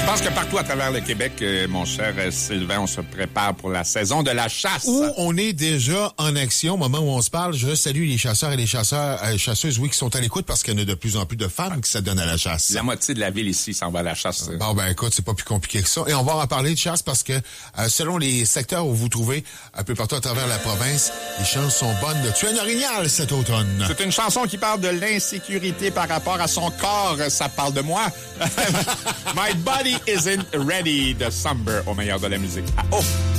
Je pense que partout à travers le Québec, mon cher Sylvain, on se prépare pour la saison de la chasse. Où on est déjà en action, au moment où on se parle. Je salue les chasseurs et les chasseuses, oui, qui sont à l'écoute parce qu'il y en a de plus en plus de femmes qui s'adonnent à la chasse. La moitié de la ville ici s'en va à la chasse. Bon, ben écoute, c'est pas plus compliqué que ça. Et on va en parler de chasse parce que selon les secteurs où vous trouvez, un peu partout à travers la province, les chances sont bonnes de tuer un orignal cet automne. C'est une chanson qui parle de l'insécurité par rapport à son corps. Ça parle de moi. My body isn't ready de Somber au meilleur de la musique. Ah, oh!